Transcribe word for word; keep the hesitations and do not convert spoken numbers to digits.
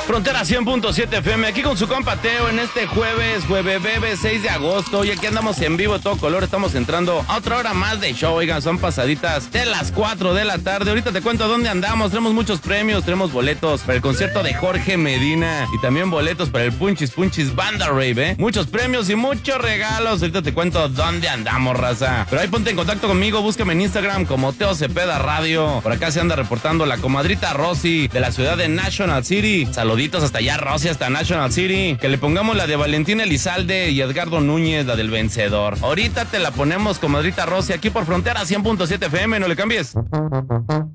Frontera cien punto siete F M, aquí con su compa Teo en este jueves, jueves bebé, seis de agosto. Y aquí andamos en vivo, todo color. Estamos entrando a otra hora más de show. Oigan, son pasaditas de las cuatro de la tarde. Ahorita te cuento dónde andamos. Tenemos muchos premios, tenemos boletos para el concierto de Jorge Medina y también boletos para el Punchis Punchis Banda Rave, ¿eh? Muchos premios y muchos regalos. Ahorita te cuento dónde andamos, raza. Pero ahí ponte en contacto conmigo, búscame en Instagram como Teo Cepeda Radio. Por acá se anda reportando la comadrita Rosy de la ciudad de National City. Saluditos hasta allá, Rosy, hasta National City. Que le pongamos la de Valentín Elizalde y Edgardo Núñez, la del vencedor. Ahorita te la ponemos, comadrita Rosy, aquí por Frontera cien punto siete F M, no le cambies.